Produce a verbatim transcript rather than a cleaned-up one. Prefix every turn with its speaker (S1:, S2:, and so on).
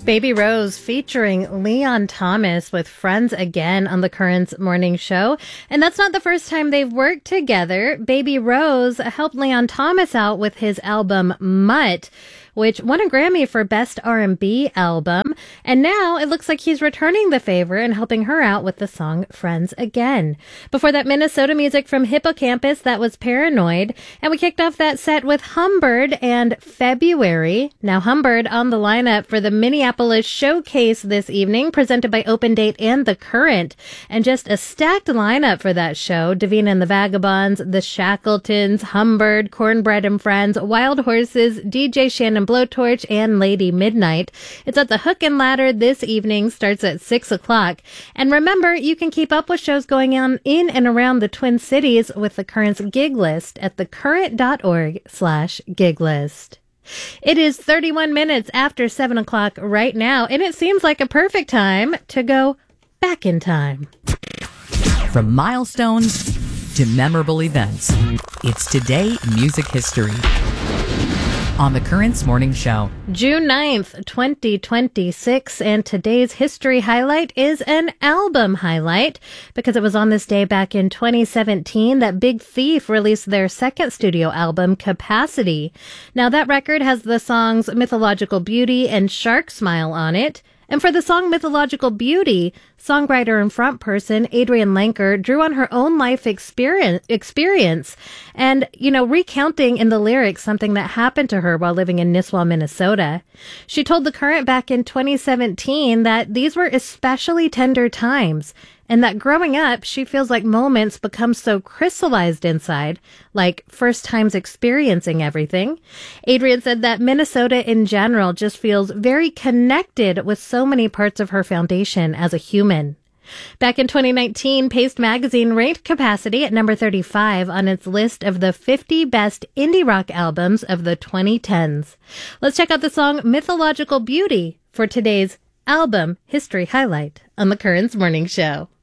S1: Baby Rose featuring Leon Thomas with Friends Again on the Currents Morning Show. And that's not the first time they've worked together. Baby Rose helped Leon Thomas out with his album Mutt, which won a Grammy for Best R and B Album. And now it looks like he's returning the favor and helping her out with the song Friends Again. Before that, Minnesota music from Hippocampus, that was Paranoid. And we kicked off that set with Humbird and February. Now Humbird on the lineup for the Minneapolis Showcase this evening, presented by Open Date and The Current. And just a stacked lineup for that show. Davina and the Vagabonds, The Shackletons, Humbird, Cornbread and Friends, Wild Horses, D J Shannon Blowtorch, and Lady Midnight. It's at the Hook and Ladder this evening, starts at six o'clock. And remember, you can keep up with shows going on in and around the Twin Cities with the Current's gig list at thecurrent.org slash gig list. It is thirty-one minutes after seven o'clock right now, and it seems like a perfect time to go back in time.
S2: From milestones to memorable events, it's Today in Music History on the Currents Morning Show.
S1: June ninth, twenty twenty-six, and today's history highlight is an album highlight because it was on this day back in twenty seventeen that Big Thief released their second studio album, Capacity. Now that record has the songs Mythological Beauty and Shark Smile on it. And for the song Mythological Beauty, songwriter and frontperson Adrienne Lenker drew on her own life experience, experience and, you know, recounting in the lyrics something that happened to her while living in Nisswa, Minnesota. She told The Current back in twenty seventeen that these were especially tender times, and that growing up, she feels like moments become so crystallized inside, like first times experiencing everything. Adrienne said that Minnesota in general just feels very connected with so many parts of her foundation as a human. Back in twenty nineteen, Paste Magazine ranked Capacity at number thirty-five on its list of the fifty best indie rock albums of the twenty tens. Let's check out the song Mythological Beauty for today's album history highlight on the Currents Morning Show.